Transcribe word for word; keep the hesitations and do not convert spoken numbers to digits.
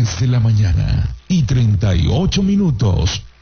diez de la mañana y treinta y ocho minutos.